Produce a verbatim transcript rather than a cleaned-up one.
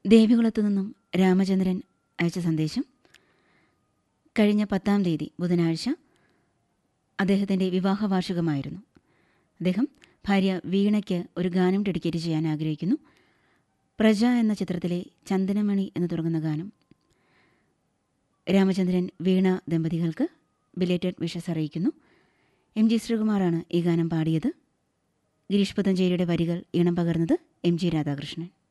ദേവികുളത്തു നിന്നും രാമചന്ദ്രൻ അയച്ച സന്ദേശം. കഴിഞ്ഞ പത്താം തീയതി ബുധനാഴ്ച അദ്ദേഹത്തിൻ്റെ വിവാഹ വാർഷികമായിരുന്നു. അദ്ദേഹം ഭാര്യ വീണയ്ക്ക് ഒരു ഗാനം ഡെഡിക്കേറ്റ് ചെയ്യാൻ ആഗ്രഹിക്കുന്നു. പ്രജ എന്ന ചിത്രത്തിലെ ചന്ദനമണി എന്ന് തുടങ്ങുന്ന ഗാനം. രാമചന്ദ്രൻ വീണ ദമ്പതികൾക്ക് ബിലേറ്റഡ് വിഷസ് അറിയിക്കുന്നു. എം ജി ശ്രീകുമാറാണ് ഈ ഗാനം പാടിയത്. ഗിരീഷ് പുത്തഞ്ചേരിയുടെ വരികൾ ഈണം പകർന്നത് എം ജി രാധാകൃഷ്ണൻ.